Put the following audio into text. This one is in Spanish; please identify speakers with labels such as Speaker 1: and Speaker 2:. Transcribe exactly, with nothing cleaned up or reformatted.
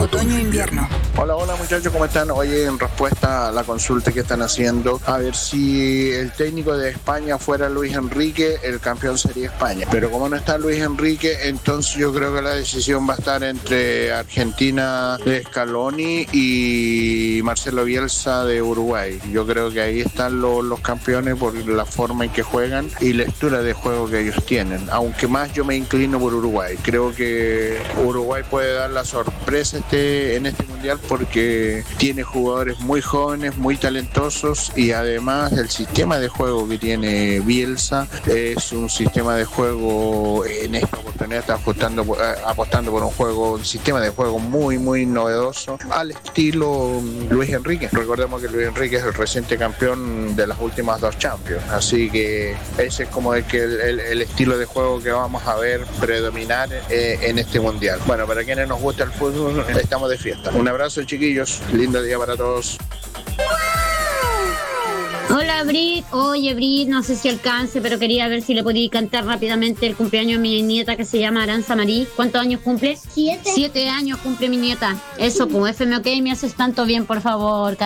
Speaker 1: otoño-invierno.
Speaker 2: Hola, hola muchachos, ¿cómo están? Oye, en respuesta a la consulta que están haciendo, a ver si el técnico de España fuera Luis Enrique, el campeón sería España. Pero como no está Luis Enrique, entonces yo creo que la decisión va a estar entre Argentina de Scaloni y Marcelo Bielsa de Uruguay. Yo creo que ahí están los, los campeones por la forma en que juegan y lectura de juego que ellos tienen. Aunque más yo me inclino por Uruguay. Creo que Uruguay puede dar la sorpresa este, en este mundial porque tiene jugadores muy jóvenes, muy talentosos y además el sistema de juego que tiene Bielsa es un sistema de juego, en esta oportunidad está apostando, apostando por un juego, un sistema de juego muy muy novedoso al estilo Luis Enrique. Recordemos que Luis Enrique es el reciente campeón de las últimas dos Champions, así que ese es como el, que el, el, el estilo de juego que vamos a ver predominar eh, en este mundial. Bueno, para quienes nos gusta el fútbol, estamos de fiesta. Un abrazo, chiquillos, lindo día para todos.
Speaker 3: Hola Brit, oye Brit, no sé si alcance, pero quería ver si le podía cantar rápidamente el cumpleaños de mi nieta que se llama Aranza Marí. ¿Cuántos años cumple?
Speaker 4: Siete.
Speaker 3: Siete años cumple mi nieta. Eso, pues F M OK, me haces tanto bien, por favor.